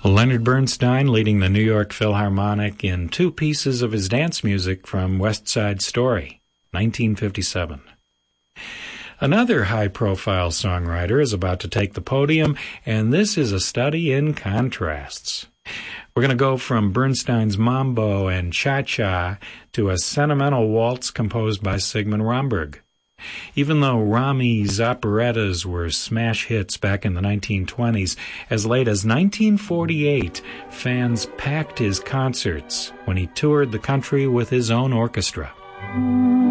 Leonard Bernstein leading the New York Philharmonic in two pieces of his dance music from West Side Story, 1957. Another high-profile songwriter is about to take the podium, and this is a study in contrasts. We're going to go from Bernstein's Mambo and Cha-Cha to a sentimental waltz composed by Sigmund Romberg. Even though Rami's operettas were smash hits back in the 1920s, as late as 1948, fans packed his concerts when he toured the country with his own orchestra.